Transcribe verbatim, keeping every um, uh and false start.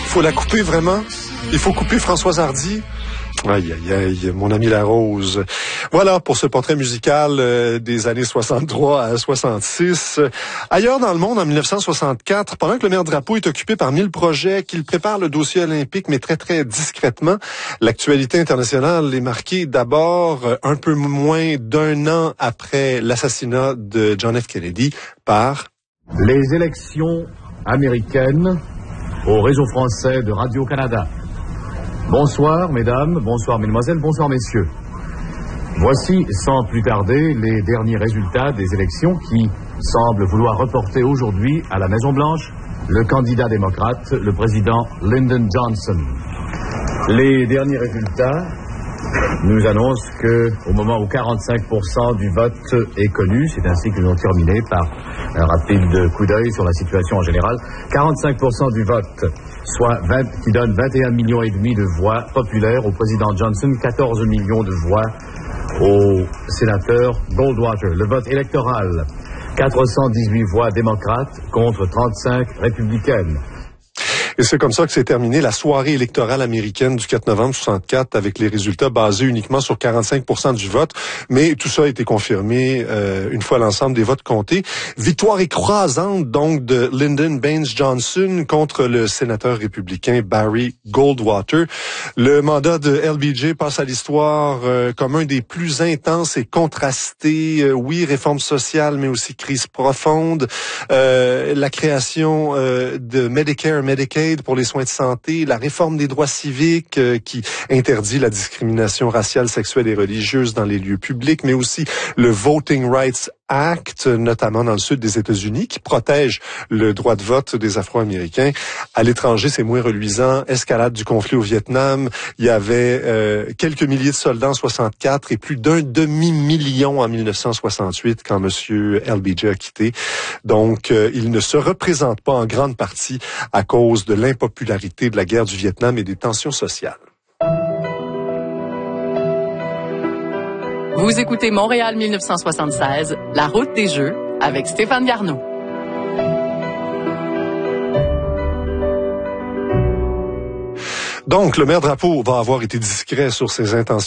faut la couper vraiment. Il faut couper Françoise Hardy. Aïe, aïe, aïe, mon ami La Rose. Voilà pour ce portrait musical euh, des années soixante-trois à soixante-six. Ailleurs dans le monde, en dix-neuf cent soixante-quatre, pendant que le maire Drapeau est occupé par mille projets, qu'il prépare le dossier olympique, mais très, très discrètement, l'actualité internationale est marquée d'abord un peu moins d'un an après l'assassinat de John F. Kennedy par... Les élections américaines au réseau français de Radio-Canada. Bonsoir, mesdames, bonsoir, mesdemoiselles, bonsoir, messieurs. Voici, sans plus tarder, les derniers résultats des élections qui semblent vouloir reporter aujourd'hui à la Maison-Blanche le candidat démocrate, le président Lyndon Johnson. Les derniers résultats nous annoncent que, au moment où quarante-cinq pour cent du vote est connu, c'est ainsi que nous avons terminé par un rapide coup d'œil sur la situation en général, quarante-cinq pour cent du vote, soit vingt, qui donne vingt et un millions et demi de voix populaires au président Johnson, quatorze millions de voix au sénateur Goldwater. Le vote électoral, quatre cent dix-huit voix démocrates contre trente-cinq républicaines. Et c'est comme ça que s'est terminée la soirée électorale américaine du quatre novembre soixante-quatre avec les résultats basés uniquement sur quarante-cinq pour cent du vote. Mais tout ça a été confirmé euh, une fois l'ensemble des votes comptés. Victoire écrasante donc de Lyndon Baines Johnson contre le sénateur républicain Barry Goldwater. Le mandat de L B J passe à l'histoire euh, comme un des plus intenses et contrastés. Euh, oui, réforme sociale, mais aussi crise profonde. Euh, la création euh, de Medicare, Medicaid pour les soins de santé, la réforme des droits civiques euh, qui interdit la discrimination raciale, sexuelle et religieuse dans les lieux publics, mais aussi le Voting Rights Act, notamment dans le sud des États-Unis, qui protège le droit de vote des Afro-Américains. À l'étranger, c'est moins reluisant. Escalade du conflit au Vietnam. Il y avait euh, quelques milliers de soldats en soixante-quatre et plus d'un demi-million en dix-neuf cent soixante-huit quand M. L B J a quitté. Donc, euh, il ne se représente pas en grande partie à cause de l'impopularité de la guerre du Vietnam et des tensions sociales. Vous écoutez Montréal dix-neuf cent soixante-seize, la route des Jeux, avec Stéphane Garneau. Donc, le maire Drapeau va avoir été discret sur ses intentions